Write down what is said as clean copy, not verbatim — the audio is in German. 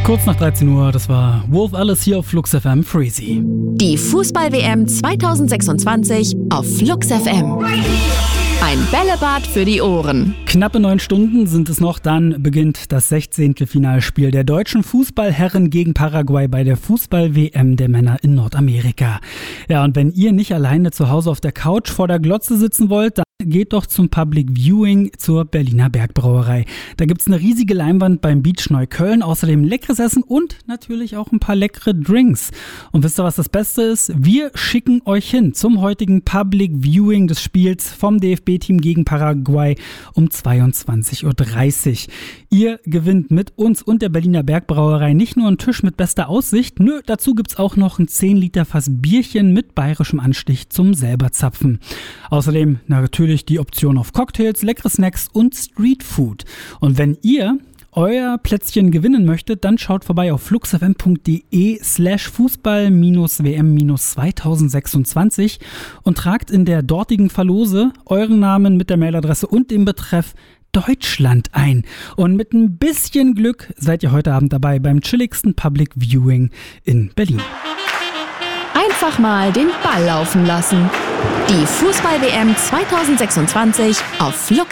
Kurz nach 13 Uhr, das war Wolf Alice hier auf Flux FM Freezy. Die Fußball-WM 2026 auf Flux FM. Ein Bällebad für die Ohren. Knappe 9 Stunden sind es noch, dann beginnt das 16. Finalspiel der deutschen Fußballherren gegen Paraguay bei der Fußball-WM der Männer in Nordamerika. Ja, und wenn ihr nicht alleine zu Hause auf der Couch vor der Glotze sitzen wollt, dann geht doch zum Public Viewing zur Berliner Bergbrauerei. Da gibt's eine riesige Leinwand beim Beach Neukölln, außerdem leckeres Essen und natürlich auch ein paar leckere Drinks. Und wisst ihr, was das Beste ist? Wir schicken euch hin zum heutigen Public Viewing des Spiels vom DFB-Team gegen Paraguay um 22.30 Uhr. Ihr gewinnt mit uns und der Berliner Bergbrauerei nicht nur einen Tisch mit bester Aussicht, dazu gibt's auch noch ein 10 Liter Fass Bierchen mit bayerischem Anstich zum selber zapfen. Außerdem natürlich die Option auf Cocktails, leckere Snacks und Streetfood. Und wenn ihr euer Plätzchen gewinnen möchtet, dann schaut vorbei auf fluxfm.de/Fußball-WM-2026 und tragt in der dortigen Verlose euren Namen mit der Mailadresse und dem Betreff Deutschland ein. Und mit ein bisschen Glück seid ihr heute Abend dabei beim chilligsten Public Viewing in Berlin. Einfach mal den Ball laufen lassen. Die Fußball-WM 2026 auf Flux